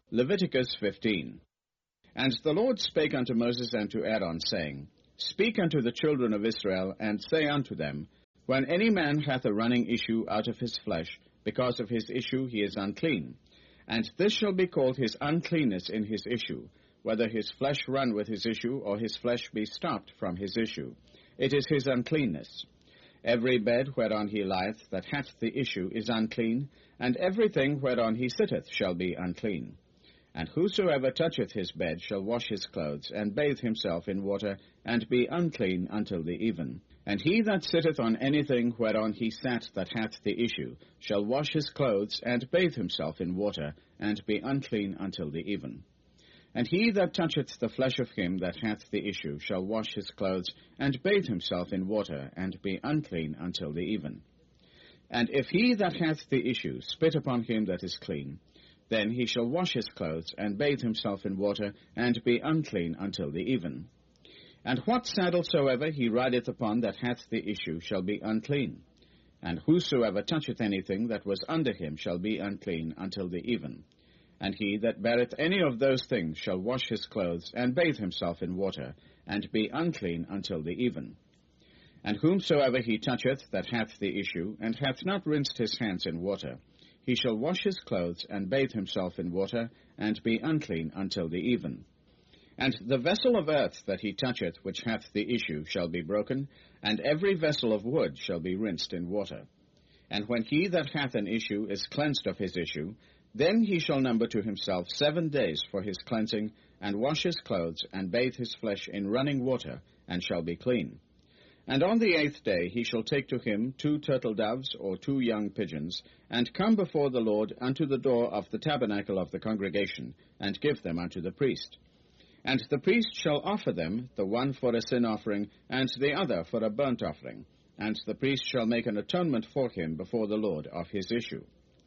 Leviticus 15. And the Lord spake unto Moses and to Aaron, saying, Speak unto the children of Israel, and say unto them, When any man hath a running issue out of his flesh, because of his issue he is unclean. And this shall be called his uncleanness in his issue, whether his flesh run with his issue, or his flesh be stopped from his issue. It is his uncleanness. Every bed whereon he lieth that hath the issue is unclean, and everything whereon he sitteth shall be unclean. And whosoever toucheth his bed shall wash his clothes, and bathe himself in water, and be unclean until the even. And he that sitteth on anything whereon he sat that hath the issue shall wash his clothes, and bathe himself in water, and be unclean until the even. And he that toucheth the flesh of him that hath the issue shall wash his clothes, and bathe himself in water, and be unclean until the even. And if he that hath the issue spit upon him that is clean, then he shall wash his clothes, and bathe himself in water, and be unclean until the even. And what saddle soever he rideth upon that hath the issue shall be unclean. And whosoever toucheth anything that was under him shall be unclean until the even. And he that beareth any of those things shall wash his clothes, and bathe himself in water, and be unclean until the even. And whomsoever he toucheth that hath the issue, and hath not rinsed his hands in water, he shall wash his clothes, and bathe himself in water, and be unclean until the even. And the vessel of earth that he toucheth which hath the issue shall be broken, and every vessel of wood shall be rinsed in water. And when he that hath an issue is cleansed of his issue, then he shall number to himself 7 days for his cleansing, and wash his clothes, and bathe his flesh in running water, and shall be clean. And on the 8th day he shall take to him 2 turtle doves, or 2 young pigeons, and come before the Lord unto the door of the tabernacle of the congregation, and give them unto the priest. And the priest shall offer them, the one for a sin offering, and the other for a burnt offering. And the priest shall make an atonement for him before the Lord of his issue.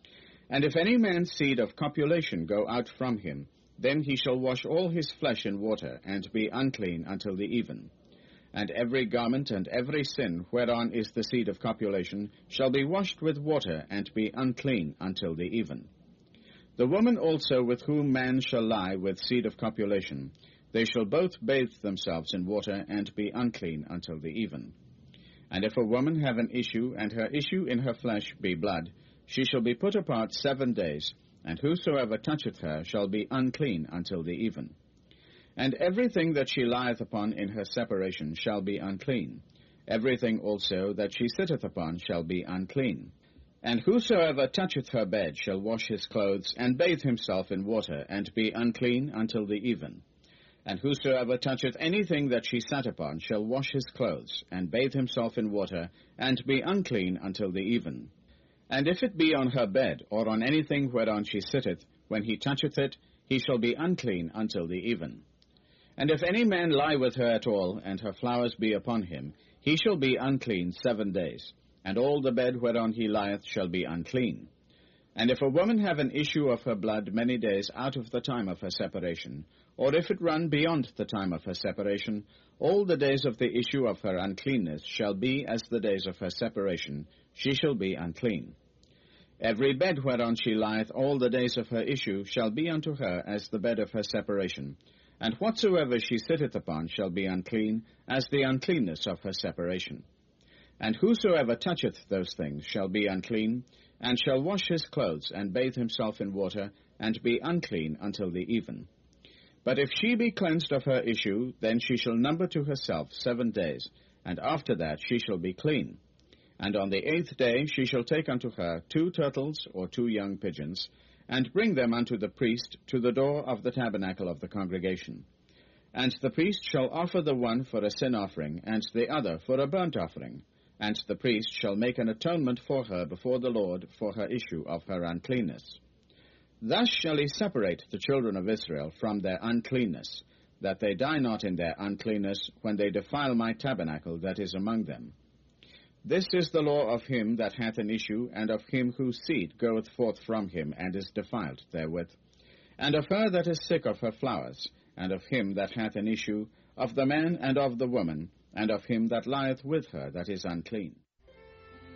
And if any man's seed of copulation go out from him, then he shall wash all his flesh in water, and be unclean until the even. And every garment and every sin whereon is the seed of copulation shall be washed with water, and be unclean until the even. The woman also with whom man shall lie with seed of copulation, they shall both bathe themselves in water, and be unclean until the even. And if a woman have an issue, and her issue in her flesh be blood, she shall be put apart 7 days, and whosoever toucheth her shall be unclean until the even. And everything that she lieth upon in her separation shall be unclean. Everything also that she sitteth upon shall be unclean. And whosoever toucheth her bed shall wash his clothes, and bathe himself in water, and be unclean until the even. And whosoever toucheth anything that she sat upon shall wash his clothes, and bathe himself in water, and be unclean until the even. And if it be on her bed, or on anything whereon she sitteth, when he toucheth it, he shall be unclean until the even. And if any man lie with her at all, and her flowers be upon him, he shall be unclean 7 days, and all the bed whereon he lieth shall be unclean. And if a woman have an issue of her blood many days out of the time of her separation, or if it run beyond the time of her separation, all the days of the issue of her uncleanness shall be as the days of her separation, she shall be unclean. Every bed whereon she lieth all the days of her issue shall be unto her as the bed of her separation, and whatsoever she sitteth upon shall be unclean, as the uncleanness of her separation. And whosoever toucheth those things shall be unclean, and shall wash his clothes, and bathe himself in water, and be unclean until the even. But if she be cleansed of her issue, then she shall number to herself 7 days, and after that she shall be clean. And on the 8th day she shall take unto her 2 turtles, or 2 young pigeons, and bring them unto the priest to the door of the tabernacle of the congregation. And the priest shall offer the one for a sin offering, and the other for a burnt offering. And the priest shall make an atonement for her before the Lord for her issue of her uncleanness. Thus shall he separate the children of Israel from their uncleanness, that they die not in their uncleanness when they defile my tabernacle that is among them. This is the law of him that hath an issue, and of him whose seed goeth forth from him, and is defiled therewith, and of her that is sick of her flowers, and of him that hath an issue, of the man and of the woman, and of him that lieth with her that is unclean.